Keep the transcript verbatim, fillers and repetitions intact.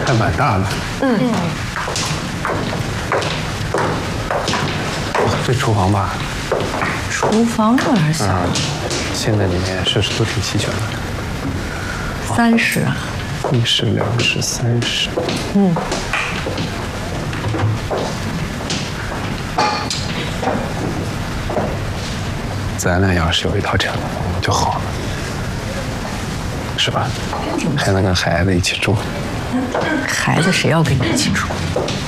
还蛮大的。嗯嗯。这厨房吧？ 厨房有点小。 嗯，现在里面设施都挺齐全的。 三室啊。 一室、两室、三室。 嗯。 咱俩要是有一套这样的房就好了，是吧？还能跟孩子一起住。 孩子谁要跟你一起住？